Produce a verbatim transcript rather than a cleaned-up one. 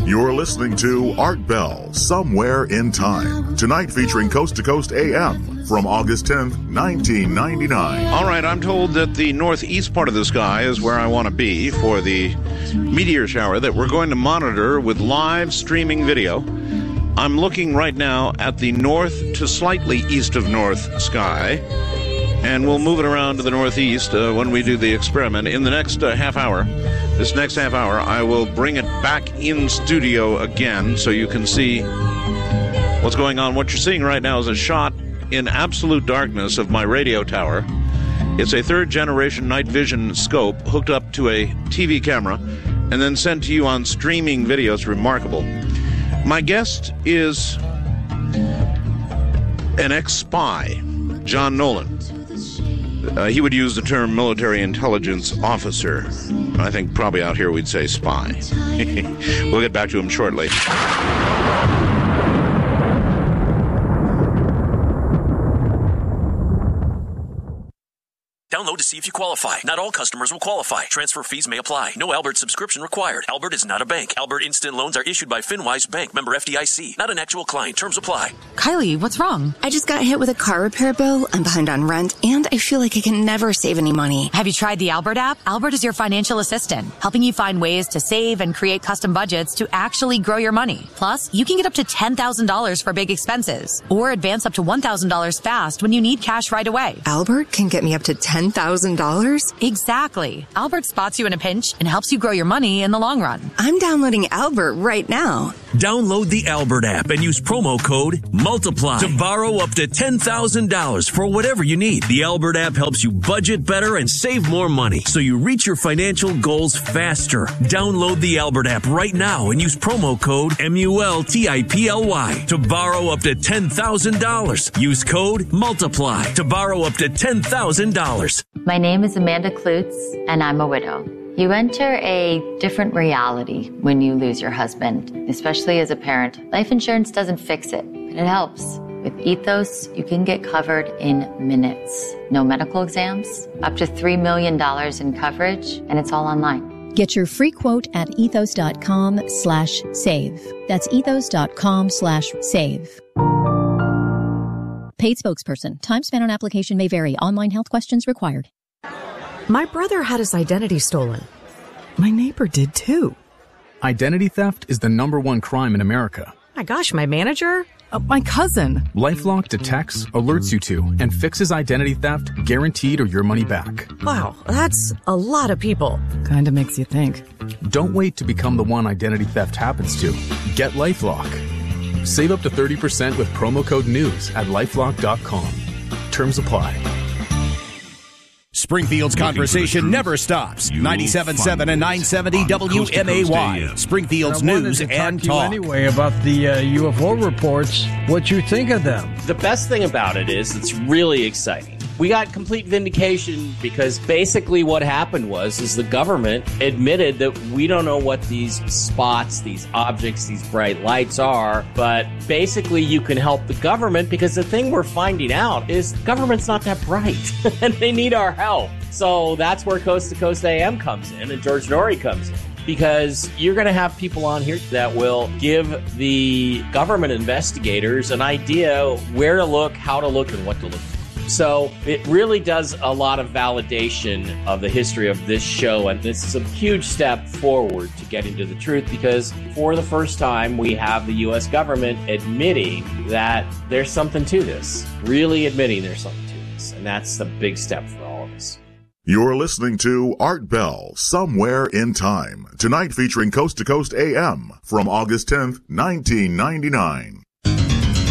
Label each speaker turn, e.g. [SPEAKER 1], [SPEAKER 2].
[SPEAKER 1] You're listening to Art Bell, Somewhere in Time. Tonight featuring Coast to Coast A M from August tenth, nineteen ninety-nine.
[SPEAKER 2] All right, I'm told that the northeast part of the sky is where I want to be for the meteor shower that we're going to monitor with live streaming video. I'm looking right now at the north to slightly east of north sky, and we'll move it around to the northeast uh, when we do the experiment. In the next uh, half hour, this next half hour, I will bring it back in studio again so you can see what's going on. What you're seeing right now is a shot in absolute darkness of my radio tower. It's a third-generation night vision scope hooked up to a T V camera and then sent to you on streaming video. It's remarkable. My guest is an ex-spy, John Nolan. Uh, he would use the term military intelligence officer. I think probably out here we'd say spy. We'll get back to him shortly.
[SPEAKER 3] Download to see if you qualify. Not all customers will qualify. Transfer fees may apply. No Albert subscription required. Albert is not a bank. Albert Instant Loans are issued by FinWise Bank, member F D I C. Not an actual client. Terms apply.
[SPEAKER 4] Kylie, what's wrong?
[SPEAKER 5] I just got hit with a car repair bill. I'm behind on rent, and I feel like I can never save any money.
[SPEAKER 4] Have you tried the Albert app? Albert is your financial assistant, helping you find ways to save and create custom budgets to actually grow your money. Plus, you can get up to ten thousand dollars for big expenses, or advance up to one thousand dollars fast when you need cash right away.
[SPEAKER 5] Albert can get me up to ten thousand dollars?
[SPEAKER 4] Exactly. Albert spots you in a pinch and helps you grow your money in the long run.
[SPEAKER 5] I'm downloading Albert right now.
[SPEAKER 6] Download the Albert app and use promo code MULTIPLY to borrow up to ten thousand dollars for whatever you need. The Albert app helps you budget better and save more money so you reach your financial goals faster. Download the Albert app right now and use promo code M U L T I P L Y to borrow up to ten thousand dollars. Use code MULTIPLY to borrow up to ten thousand dollars.
[SPEAKER 7] My name is Amanda Klutz, and I'm a widow. You enter a different reality when you lose your husband, especially as a parent. Life insurance doesn't fix it, but it helps. With Ethos, you can get covered in minutes. No medical exams, up to three million dollars in coverage, and it's all online.
[SPEAKER 8] Get your free quote at ethos.com slash save. That's ethos.com slash save. Paid spokesperson. Time spent on application may vary. Online health questions required.
[SPEAKER 9] My brother had his identity stolen. My neighbor did too.
[SPEAKER 10] Identity theft is the number one crime in America.
[SPEAKER 9] My gosh, my manager? Uh, my cousin.
[SPEAKER 10] LifeLock detects, alerts you to, and fixes identity theft guaranteed or your money back.
[SPEAKER 9] Wow, that's a lot of people. Kinda makes you think.
[SPEAKER 10] Don't wait to become the one identity theft happens to. Get LifeLock. Save up to thirty percent with promo code NEWS at lifelock dot com. Terms apply.
[SPEAKER 11] Springfield's conversation never stops. ninety-seven point seven and nine seventy W M A Y. Springfield's news
[SPEAKER 12] to
[SPEAKER 11] and
[SPEAKER 12] talk.
[SPEAKER 11] talk.
[SPEAKER 12] Anyway, about the uh, U F O reports, what you think of them?
[SPEAKER 13] The best thing about it is it's really exciting. We got complete vindication because basically what happened was is the government admitted that we don't know what these spots, these objects, these bright lights are, but basically you can help the government because the thing we're finding out is the government's not that bright and they need our help. So that's where Coast to Coast A M comes in and George Norrie comes in. Because you're going to have people on here that will give the government investigators an idea where to look, how to look, and what to look for. So it really does a lot of validation of the history of this show, and this is a huge step forward to getting to the truth because for the first time we have the U S government admitting that there's something to this, really admitting there's something to this, and that's the big step for all of us.
[SPEAKER 1] You're listening to Art Bell, Somewhere in Time. Tonight featuring Coast to Coast A M from August tenth, nineteen ninety-nine.